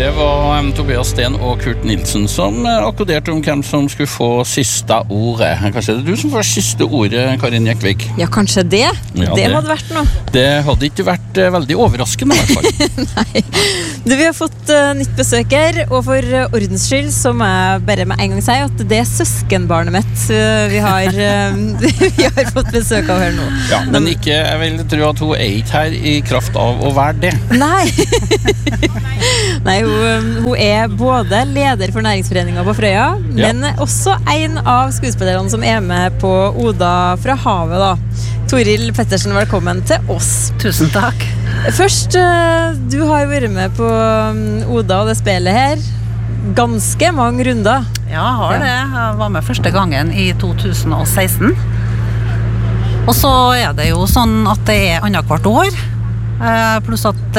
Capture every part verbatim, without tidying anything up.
Det var um, Tobias Sten og Kurt Nilsen som uh, akkorderte om hvem som skulle få siste ordet. Kanskje det er du som får siste ordet, Karin Jekvik? Ja, kanskje det. Ja, det, det hadde vært noe. Det hadde ikke vært uh, veldig overraskende, i hvert fall. Nei. Du, vi har fått uh, nytt besøker, og for uh, ordens skyld så må jeg bare med en gang si at det er søskenbarnet mitt uh, vi, har, uh, vi har fått besøk av her nå. Ja, men ikke, jeg vil tro at hun er ikke her i kraft av å være det. Nei. Nei, hun, hun er både leder for næringsforeningen på Frøya, ja. Men også en av skuespillerne som er med på Oda fra havet da. Toril Pettersen, velkommen til oss. Tusen takk. Først, du har jo vært med på Oda og det spillet her ganske mange runder. Ja, jeg har det. Jeg var med første gangen i to tusen og seksten. Og så er det jo sånn at det er annethvert år. Pluss at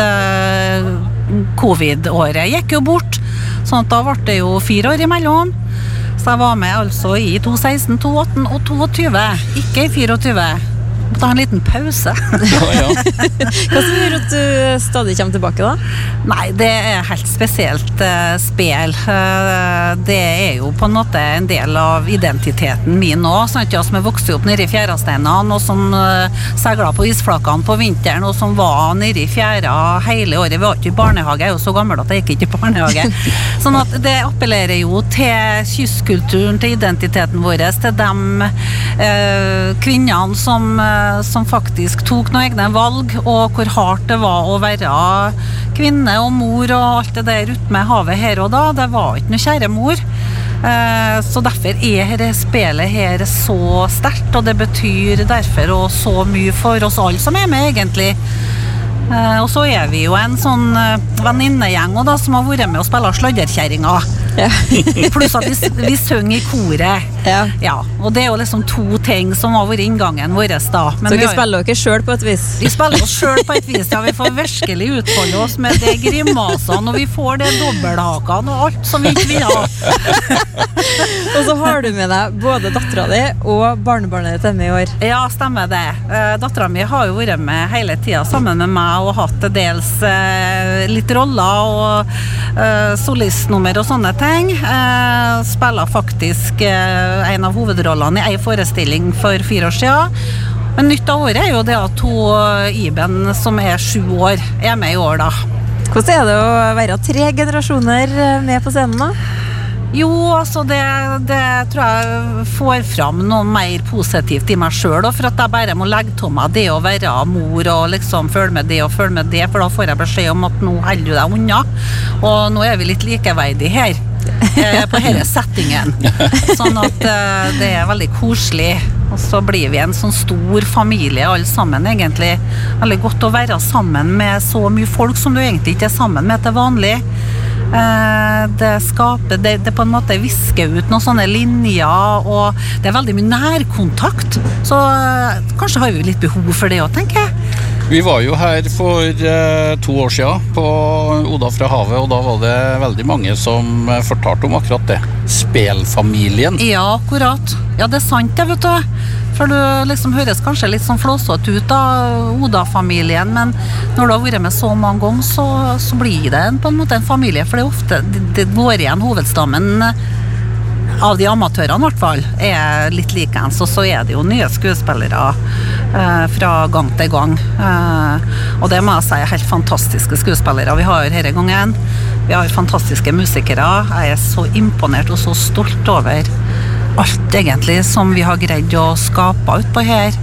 covid-året gikk jo bort, sånn at da ble det jo fire år imellom. Så jeg var med altså i to seksten, to atten og to tjue, ikke i fireogtyve. Ta en liten pause. Ja, ja. Hva som gjør at du stadig kommer tilbake da? Nei, det er helt spesielt uh, spel. Uh, det er jo på en måte en del av identiteten min nå. Sånn at jeg som er vokst opp nede i fjæresteinene, og som uh, seglet på isflakene på vinteren, og som var nede i fjæra hele året. Vi var ikke i barnehage, jeg er jo så gammel at jeg gikk ikke i barnehage. Sånn at det appellerer jo til kystkulturen, til identiteten vår, til de uh, kvinnene som uh, som faktisk tok noen egne valg, og hvor hardt det var å være kvinne og mor og alt det der ute med havet her og da. Det var ikke noe kjære mor. Så derfor er dette spillet her så sterkt, og det betyr derfor også så mye for oss alle som er med egentlig. Og så er vi jo en sånn venninnegjeng da, som har vært med å spille sladderkjæringa. Ja. Pluss at vi, vi synger i koret. Ja. Ja, og det er jo liksom to ting som har vært inngangen vår da. Men så dere spiller dere selv på et vis? Vi spiller oss selv på et vis, ja. Vi får virkelig utfolde oss med det grimasene, og vi får det dobbelthakene og alt som vi ikke vil ha. Og så har du med deg både datteren din og barnebarnet ditt med i år. Ja, stemmer det. Datteren min har jo vært med hele tiden sammen med meg og hatt dels eh, litt roller og eh, solistnummer og sånne ting. Eh, spiller faktisk eh, en av hovedrollene i en forestilling for fire år siden. Men nytt av året er jo det at hun, Iben, som er sju år, er med i år da. Hvordan er det å være tre generasjoner med på scenen da? Jo, altså det, det tror jeg får fram noe mer positivt i meg selv, for at jeg bare må legge til meg det å være mor og liksom følge med det og følge med det, for da får jeg beskjed om at nå holder du deg unna, og nå er vi litt likeverdige her eh, på denne settingen, sånn at eh, det er veldig koselig, og så blir vi en sånn stor familie alle sammen egentlig. Veldig godt å være sammen med så mye folk som du egentlig ikke er sammen med til vanlig. Det skaper, det, det på en måte visker ut noen sånne linjer, og det er veldig mye nærkontakt, så kanskje har vi litt behov for det også, tenker jeg. Vi var jo her for eh, to år siden på Oda fra havet, og da var det veldig mange som fortalte om akkurat det. Spelfamilien. Ja, akkurat. Ja, det er sant det, vet du. For du liksom høres kanskje litt sånn flåsått ut av Oda-familien, men når du har vært med så mange ganger, så, så blir det en, på en måte en familie, for det er ofte, det, det går igjen hovedstammen av de amatørene i hvert fall, er litt likens, og så er det jo nye skuespillere eh, fra gang til gang. Eh, og det må jeg si er helt fantastiske skuespillere vi har her i gangen. Vi har fantastiske musikere. Jeg er så imponert og så stolt over alt egentlig som vi har greid å skape ut på her.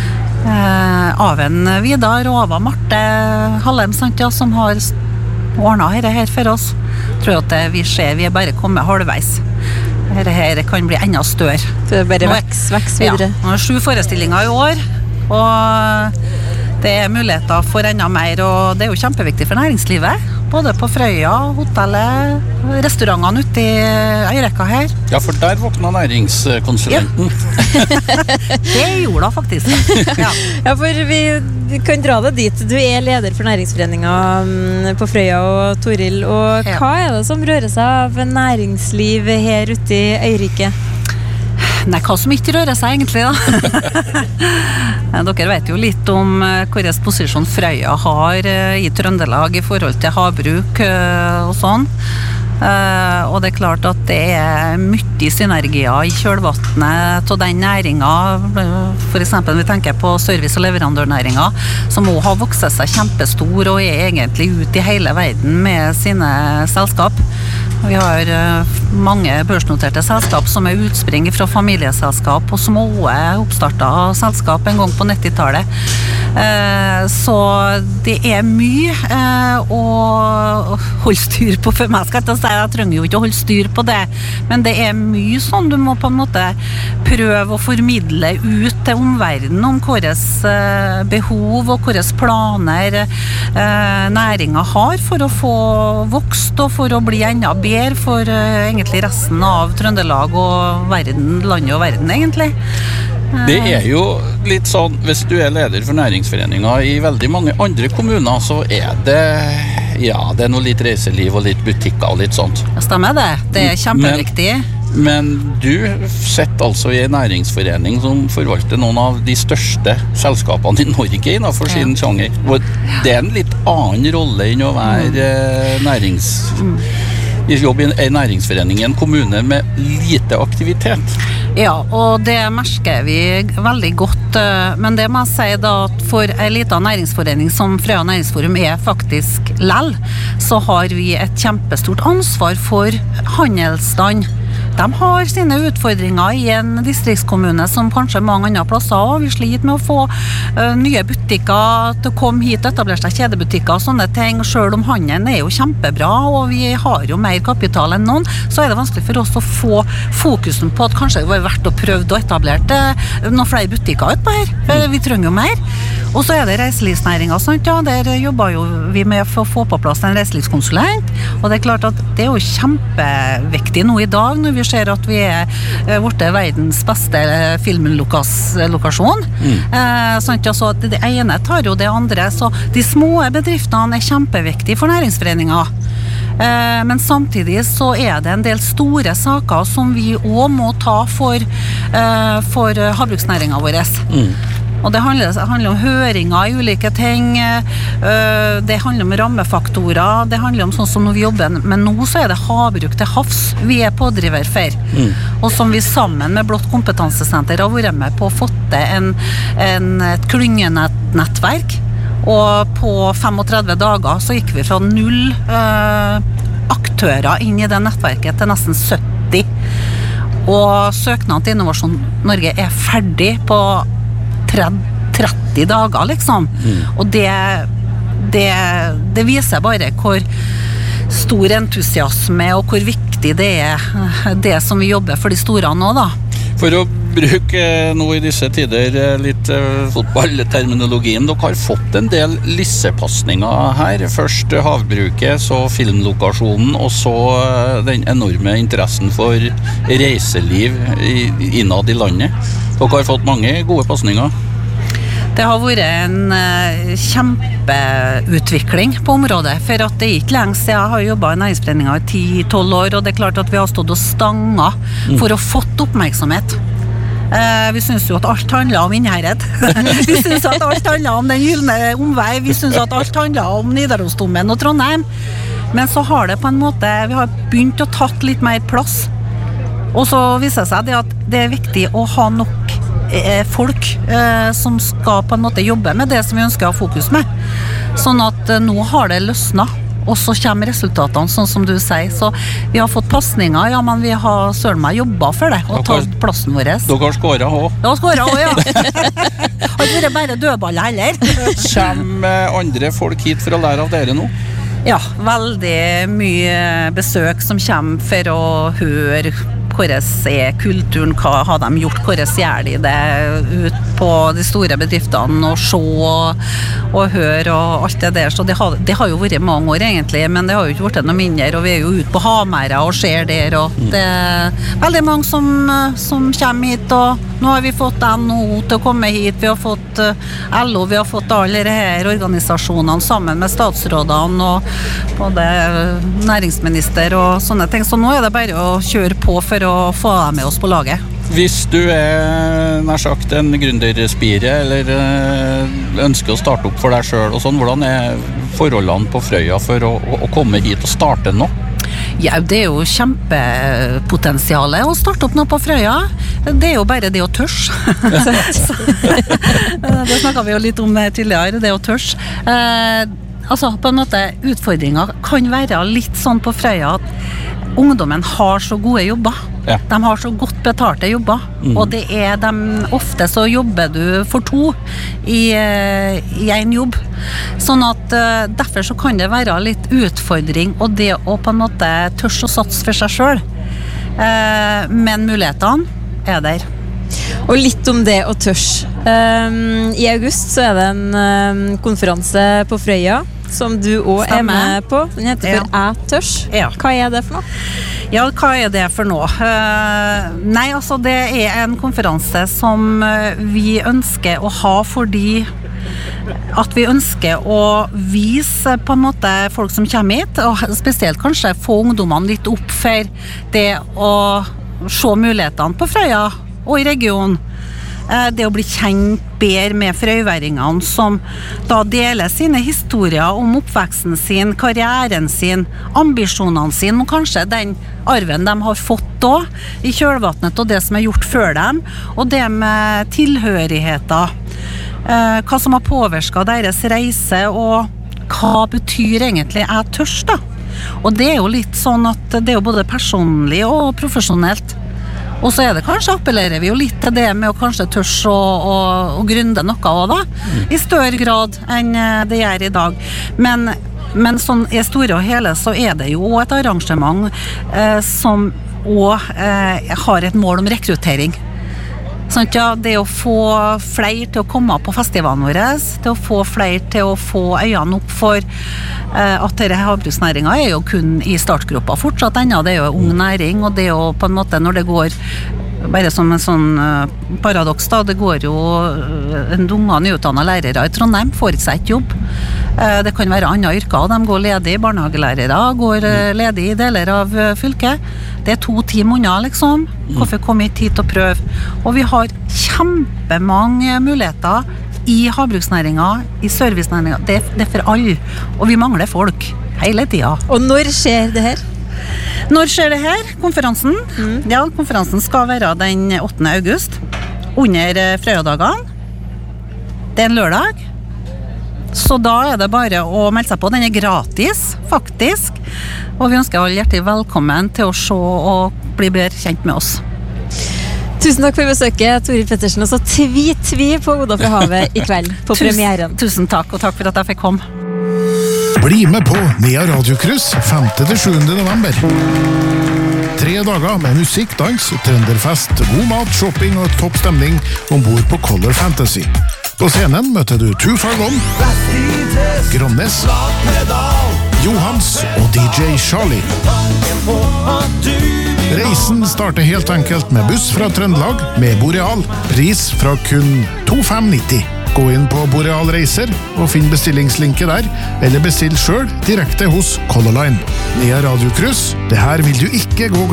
Eh, Aven Vidar og Ava Marte Hallem, sant, ja, som har ordnet dette her for oss. Jeg tror at vi ser vi er bare kommet halvveis. Dette her kan bli enda større. Det er bare veks, veks videre. Ja, nå er sju forestillinger i år, og det er muligheter for enda mer, og det er jo kjempeviktig for næringslivet. Både på Frøya, hotellet, restaurantene ute i Øyrekka her. Ja, for der våkna næringskonsulenten. Ja. Det gjorde hun faktisk. Ja, ja for vi, vi kan dra det dit. Du er leder for næringsforeningen på Frøya og Toril, og hva er det som rører seg av næringsliv her ute i Øyriket? Nei, hva som ikke rører seg egentlig da. Dere vet jo litt om hvordan posisjon Frøya har i Trøndelag i forhold til havbruk og sånn. Uh, og det er klart at det er mye synergier i kjølvattnet av den næringen. For eksempel vi tenker på service- og leverandørnæringen, som også har vokset seg kjempestor og er egentlig ute i hele verden med sine selskap. Vi har uh, mange børsnoterte selskap som er utspring fra familieselskap, og som også er oppstartet selskap en gang på nittitallet. Uh, så det er mye uh, å holde styr på for meg. Skal jeg si, jeg trenger jo ikke å holde styr på det, men det er mye sånn du må på en måte prøve å formidle ut til omverdenen om hvordan uh, behov og hvordan planer uh, næringen har for å få vokst og for å bli enda bedre for uh, egentlig resten av Trøndelag og verden, landet og verden egentlig. Det er jo litt sånn, hvis du er leder for næringsforeninger i veldig mange andre kommuner, så er det, ja, det er noe litt reiseliv og litt butikker og litt sånt. Ja, stemmer det. Det er kjempeviktig. Men, men du sitter altså i en næringsforening som forvalter noen av de største selskapene i Norge innenfor ja. sin sjanger. Og det er en litt annen rolle enn å være mm. nærings... Mm. jobb i en næringsforening i en kommune med lite aktivitet. Ja, og det merker vi veldig godt, men det må jeg si da at for en liten næringsforening som Frøya Næringsforum er faktisk lell, så har vi et kjempestort ansvar for handelsstand. De har sine utfordringer i en distriktskommune som kanskje mange andre plasser, og vi sliter med å få uh, nye butikker til å komme hit og etablere seg kjedebutikker og sånne ting. Selv om handelen er jo kjempebra, og vi har jo mer kapital enn noen, så er det vanskelig for oss å få fokusen på at kanskje det var verdt å prøve å etablere uh, noen flere butikker utpå her. Uh, vi trenger jo mer. Og så er det reiselivsnæringen, sant? Ja, der jobber jo vi med for å få på plass en reiselivskonsulent, og det er klart at det er jo kjempeviktig nå i dag når vi ser at vi er vårt verdens beste filmlokasjon. Mm. Eh, sant? Altså, det ene tar jo det andre, så de små bedriftene er kjempeviktige for næringsforeninger. Eh, men samtidig så er det en del store saker som vi også må ta for, eh, for havbruksnæringen vår. Mm. Og det handler, det handler om høringer i ulike ting, det handler om rammefaktorer, det handler om sånn som når vi jobber, men nå så er det havbruk til havs vi er pådriver for, mm. og som vi sammen med Blått kompetansesenter har vært med på å få til en, en, et klyngenettverk, og på femogtredve dager så gikk vi fra null uh, aktører inn i det nettverket til nesten sytti, og søknaden til Innovasjon Norge er ferdig på tretti dager, liksom. Mm. Og det, det, det viser bare hvor stor entusiasme og hvor viktig det er det som vi jobber for de store nå, da. For å bruke nå i disse tider litt fotballterminologien, dere har fått en del lissepasninger her. Først havbruket, så filmlokasjonen, og så den enorme interessen for reiseliv innad i landet. Dere har fått mange gode pasninger. Det har vært en uh, kjempeutvikling på området, for at det er ikke lenge siden jeg har jobbet i næringsforeningen i ti til tolv år, og det er klart at vi har stått og stanget mm. for å fått oppmerksomhet. Uh, vi synes jo at alt handler om Innherred. Vi synes at alt handler om den gylne omvei. Vi synes at alt handler om Nidarosdomen og Trondheim. Men så har det på en måte, vi har begynt å tatt litt mer plass. Og så viser det seg det at det er viktig å ha nok folk eh, som skal på en måte jobbe med det som vi ønsker å ha fokus med. Sånn at eh, nå har det løsnet, og så kommer resultatene sånn som du sier. Så vi har fått passninger, ja, men vi har søren meg jobbet for det, og tatt plassen vår. Dere har skåret også. Ja, skåret også, ja. Har ikke vært bare dødballer heller. Kommer andre folk hit for å lære av dere nå? Ja, veldig mye besøk som kommer for å høre hvordan er kulturen, hva har de gjort, hvordan gjør de det ut på de store bedriftene, og se og, og høre og alt det der. Så det har, det har jo vært mange år egentlig, men det har jo ikke vært noe mindre, og vi er jo ute på Hamera og ser der, og det er veldig mange som, som kommer hit, og nå har vi fått N H O til å komme hit, vi har fått L O, vi har fått alle disse organisasjonene sammen med statsrådene og både næringsminister og sånne ting, så nå er det bare å kjøre på for å få dem med oss på laget. Hvis du er nær sagt en gründerspire eller ønsker å starte opp for deg selv og sånn, hvordan er forholdene på Frøya for å, å komme hit og starte nå? Ja, det er jo kjempepotensialet å starte opp noe på Frøya. Det er jo bare det å tørs. Det snakket vi jo litt om tidligere, det å tørs. Eh, altså, på en måte, utfordringen kan være litt sånn på Frøya at ungdommen har så gode jobber. Ja. De har så godt betalte jobber, mm. og det er de, ofte så jobber du for to i, i en jobb. Sånn at uh, derfor så kan det være litt utfordring, og det å på en måte tørs å satse for seg selv. Uh, men mulighetene er der. Og litt om det å tørs. Um, I august så er det en um, konferanse på Frøya, som du også er med på. Den heter for ja. Jeg tørs. Ja. Hva er det for noe? Ja, hva er det for noe? Uh, nei, altså det er en konferanse som vi ønsker å ha fordi at vi ønsker å vise på en måte folk som kommer hit, og spesielt kanskje få ungdommene litt opp for det å se mulighetene på Frøya og i regionen. Det å bli kjent bedre med frøyværingene som da deler sine historier om oppveksten sin, karrieren sin, ambisjonene sin, og kanskje den arven de har fått da, i kjølvannet og det som er gjort før dem, og det med tilhørigheter, hva som har påvirket deres reise, og hva betyr egentlig jeg tørs da? Og det er jo litt sånn at det er jo både personlig og profesjonelt. Og så er det kanskje, appellerer vi jo litt til det med å kanskje tørs å, å, å gründe noe også da, i større grad enn det gjør i dag. Men, men sånn i store og hele så er det jo et arrangement eh, som også eh, har et mål om rekruttering. Sånn at ja, det å få flere til å komme på festivalen vår, til å få flere til å få øynene opp for eh, at denne havbruksnæringen er jo kun i startgruppa fortsatt ennå, det er jo ung næring, og det er jo på en måte når det går bare som en sånn uh, paradoks da, det går jo uh, en unge nyutdannede lærere i Trondheim får ikke seg et jobb. Uh, det kan være andre yrker, de går ledig, barnehagelærere går uh, ledig i deler av uh, fylket. Det er to timer unna liksom. Hvorfor komme hit hit og prøve? Og vi har kjempemange muligheter i havbruksnæringen, i servicenæringen. Det, det er for alle, og vi mangler folk hele tiden. Og når skjer det her? Når skjer det her? Konferansen? Mm. Ja, konferansen skal være den åttende august, under Frøyadagene. Det er en lørdag. Så da er det bare å melde seg på. Den er gratis, faktisk. Og vi ønsker alle hjertelig velkommen til å se og bli bedre kjent med oss. Tusen takk for besøket, Toril Pettersen. Og så tvit vi på Oda fra havet i kveld, på tusen, premieren. Tusen takk, og takk for at jeg fikk komme. Bli med på Nea Radiokryss femte til sjuende november. Tre dager med musikk, dans, trønderfest, god mat, shopping og topp stemning ombord på Color Fantasy. På scenen møter du Too Far Gone, Gronnes, Johans og D J Charlie. Reisen starter helt enkelt med buss fra Trøndelag med Boreal. Pris fra kun to fem nitti. Gå inn på Boreal Reiser og finn bestillingslinket der, eller bestill selv direkte hos Color Line. Nea Radiokryss, det her vil du ikke gå